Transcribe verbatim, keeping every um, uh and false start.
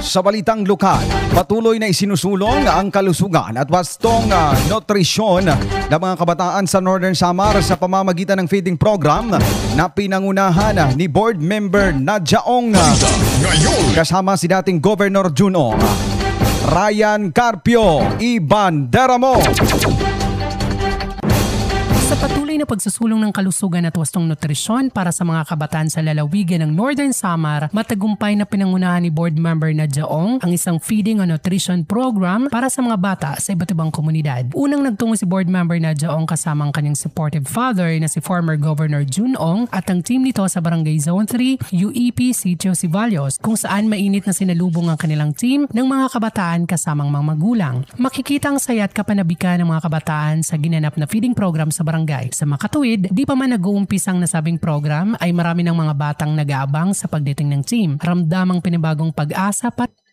Sa balitang lokal, patuloy na isinusulong ang kalusugan at wastong uh, nutrisyon ng mga kabataan sa Northern Samar sa pamamagitan ng feeding program na pinangunahan ni Board Member Nadia Ong. Kasama si dating Governor June Ong. Ryan Carpio, Ibandera mo. Sa patuloy na pagsusulong ng kalusugan at wastong nutrisyon para sa mga kabataan sa lalawigan ng Northern Samar, matagumpay na pinangunahan ni Board Member Nadia Ong ang isang feeding and nutrition program para sa mga bata sa iba't ibang komunidad. Unang nagtungo si Board Member Nadia Ong kasama ang kanyang supportive father na si former Governor June Ong at ang team nito sa Barangay Zone three, U E P Sitio Sivallos, kung saan mainit na sinalubong ang kanilang team ng mga kabataan kasamang mga magulang. Makikita ang saya at kapanabikan ng mga kabataan sa ginanap na feeding program sa barangay. Sa makatuwid, di pa man nag-uumpisang nasabing program ay marami ng mga batang nag-aabang sa pagdating ng team. Ramdamang pinibagong pag-asa pat